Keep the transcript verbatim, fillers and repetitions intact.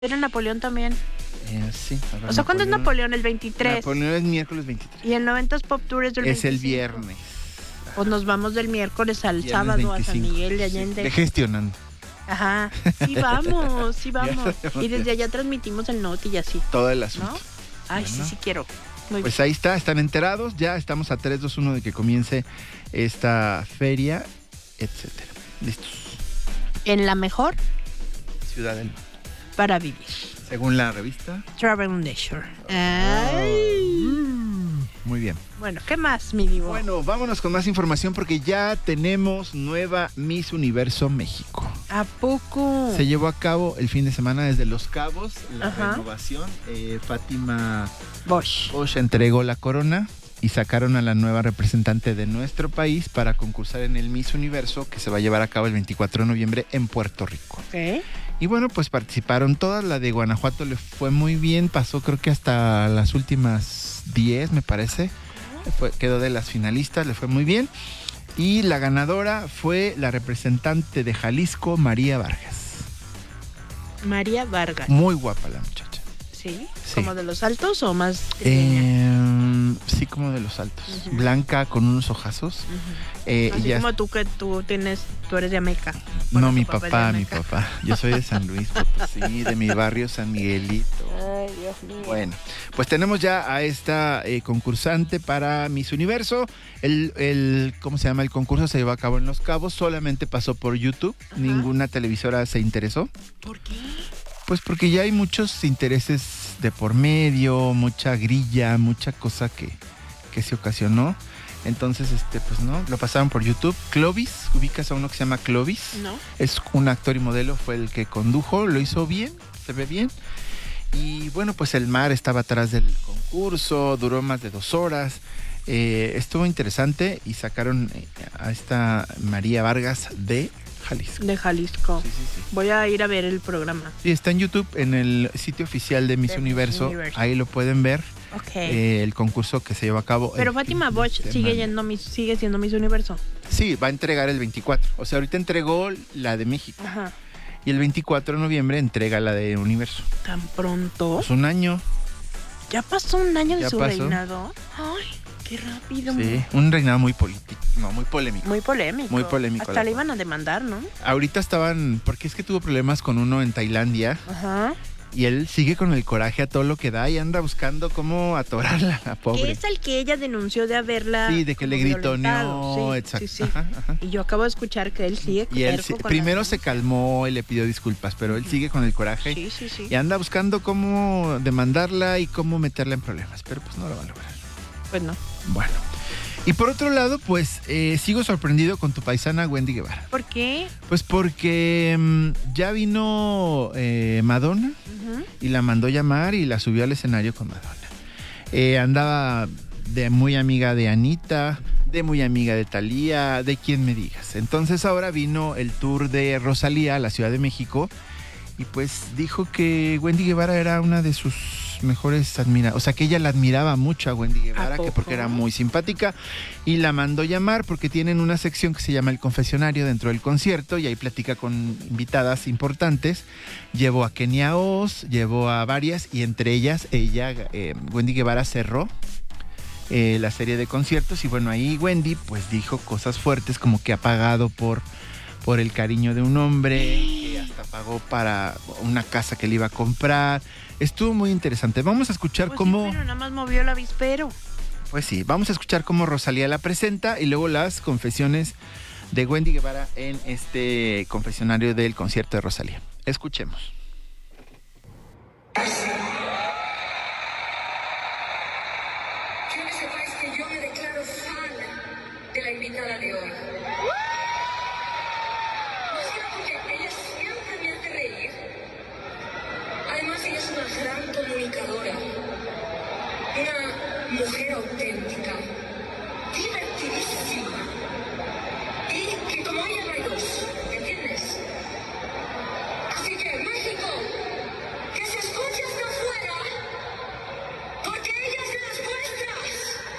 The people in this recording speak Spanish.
Era Napoleón también. Eh, sí. O sea, ¿cuándo es Napoleón? El veintitrés. Napoleón es miércoles veintitrés. Y el noventas Pop Tour es del Es veinticinco. el viernes. Pues nos vamos del miércoles al Viernes sábado veinticinco. a San Miguel de Allende. Sí, de gestionando. Ajá. Sí vamos, sí vamos. Y desde allá transmitimos el Noti y así. Todo el asunto. ¿No? Ay, Bueno. sí, sí quiero. Muy Pues bien. ahí está, están enterados. Ya estamos a tres, dos, uno de que comience esta feria, etcétera. Listos. En la mejor Ciudad del Mundo. para vivir. Según la revista. Travel Nation. Ay. Muy bien. Bueno, ¿qué más, mi divo? Bueno, vámonos con más información porque ya tenemos nueva Miss Universo México. ¿A poco? Se llevó a cabo el fin de semana desde Los Cabos, la Ajá. renovación. Eh, Fátima Bosch. Bosch entregó la corona y sacaron a la nueva representante de nuestro país para concursar en el Miss Universo que se va a llevar a cabo el veinticuatro de noviembre en Puerto Rico. ¿Qué? Y bueno, pues participaron todas. La de Guanajuato le fue muy bien, pasó creo que hasta las últimas diez, me parece. Fue, quedó de las finalistas, le fue muy bien. Y la ganadora fue la representante de Jalisco, María Vargas. María Vargas. Muy guapa la muchacha. ¿Sí? Sí. ¿Como de los altos o más pequeña? Eh, sí, como de los altos. Ujú. Blanca con unos ojazos. Ujú. Eh, Así ya- como tú que tú tienes, tú eres de Ameca. Bueno, no, tu mi papá es de papá, mi Ameca. papá. Yo soy de San Luis Potosí, de mi barrio San Miguelito. Ay, Dios mío. Bueno, pues tenemos ya a esta eh, concursante para Miss Universo. El, el, ¿cómo se llama? El concurso se llevó a cabo en Los Cabos, solamente pasó por YouTube. Ajá. Ninguna televisora se interesó. ¿Por qué? Pues porque ya hay muchos intereses de por medio, mucha grilla, mucha cosa que, que se ocasionó. Entonces, este, pues no, lo pasaron por YouTube. Clovis, ubicas a uno que se llama Clovis. No. Es un actor y modelo, fue el que condujo, lo hizo bien, se ve bien. Y bueno, pues el mar estaba atrás del concurso, duró más de dos horas. Eh, estuvo interesante y sacaron eh, a esta María Vargas de Jalisco. De Jalisco. Sí, sí, sí. Voy a ir a ver el programa. Sí, está en YouTube, en el sitio oficial de Miss De Miss Universo. Universo. Ahí lo pueden ver, Ok. eh, el concurso que se llevó a cabo. Pero el Fátima fin de Bosch sigue semana. yendo mis, sigue siendo Miss Universo. Sí, va a entregar el veinticuatro. O sea, ahorita entregó la de México. Ajá. Y el veinticuatro de noviembre entrega la de Universo. ¿Tan pronto? Pues un año. ¿Ya pasó un año de Ya su pasó. reinado? Ay, qué rápido. Sí, un reinado muy político. No, muy polémico. Muy polémico. Muy polémico, Hasta la le verdad. iban a demandar, ¿no? Ahorita estaban, porque es que tuvo problemas con uno en Tailandia Ajá. y él sigue con el coraje a todo lo que da y anda buscando cómo atorarla a la Que pobre. es el que ella denunció de haberla. Sí, de que le como gritoneó, violentado. Sí, exacto. Sí, sí. Ajá, ajá. Y yo acabo de escuchar que él sigue Y él terco se- con la primero se denuncia. calmó y le pidió disculpas, pero él sigue con el coraje Sí, sí, sí. y anda buscando cómo demandarla y cómo meterla en problemas, pero pues no lo va a lograr. Pues no. Bueno. Y por otro lado, pues eh, sigo sorprendido con tu paisana Wendy Guevara. ¿Por qué? Pues porque mm, ya vino eh, Madonna Ujú. y la mandó llamar y la subió al escenario con Madonna. Eh, andaba de muy amiga de Anita, de muy amiga de Thalía, de quien me digas. Entonces ahora vino el tour de Rosalía a la Ciudad de México y pues dijo que Wendy Guevara era una de sus mejores admiradoras. O sea, que ella la admiraba mucho a Wendy Guevara, poco? que porque era muy simpática y la mandó llamar porque tienen una sección que se llama El Confesionario dentro del concierto y ahí platica con invitadas importantes. Llevó a Kenia Oz, llevó a varias y entre ellas ella, eh, Wendy Guevara cerró eh, la serie de conciertos y bueno, ahí Wendy pues dijo cosas fuertes como que ha pagado por, por el cariño de un hombre, que hasta pagó para una casa que le iba a comprar. Estuvo muy interesante. Vamos a escuchar Pues cómo... sí, pero nada más movió el avispero. Pues sí, vamos a escuchar cómo Rosalía la presenta y luego las confesiones de Wendy Guevara en este confesionario del concierto de Rosalía. Escuchemos. Sí.